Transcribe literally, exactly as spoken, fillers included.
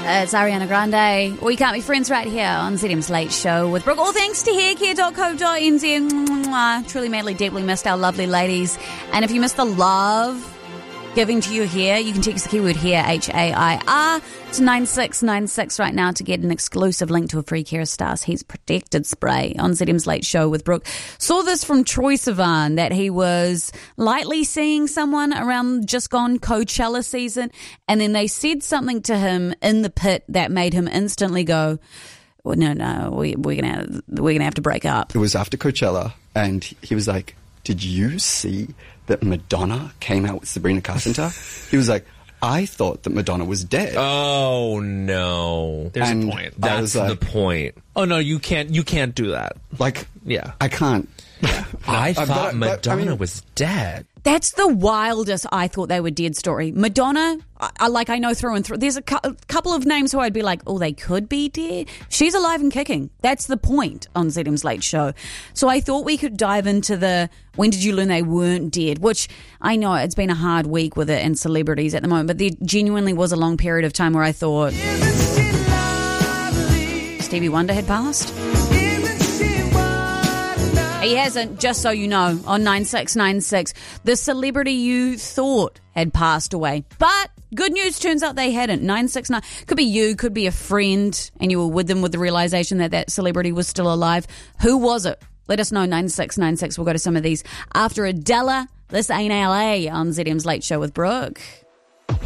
It's Ariana Grande. We Can't Be Friends right here on Z M's Late Show with Brooke. All thanks to haircare dot co dot n z. Mwah. Truly, madly, deeply missed our lovely ladies. And if you missed the love giving to your hair, you can text the keyword hair, H A I R, to nine six nine six right now to get an exclusive link to a free Kerastase Heat Protected Spray on Z M's Late Show with Brooke. Saw this from Troye Sivan that he was lightly seeing someone around just gone Coachella season, and then they said something to him in the pit that made him instantly go, well, no, no, we, we're gonna we're gonna have to break up. It was after Coachella, and he was like, did you see that Madonna came out with Sabrina Carpenter? He was like, I thought that Madonna was dead. Oh no! There's And a point. That's was like- the point. Oh no, you can't. You can't do that. Like, Yeah. I can't. I but- thought but, Madonna I mean- was dead. That's the wildest I thought they were dead story. Madonna, I, I like I know through and through. There's a, cu- a couple of names who I'd be like, oh, they could be dead. She's alive and kicking. That's the point on Z M's Late Show. So I thought we could dive into the when did you learn they weren't dead, which I know it's been a hard week with it and celebrities at the moment, but there genuinely was a long period of time where I thought Stevie Wonder had passed. He hasn't, just so you know, on nine six nine six. The celebrity you thought had passed away. But good news, turns out they hadn't. nine six nine. Could be you, could be a friend, and you were with them with the realization that that celebrity was still alive. Who was it? Let us know, nine six nine six. We'll go to some of these after Adela. This ain't L A on Z M's Late Show with Brooke.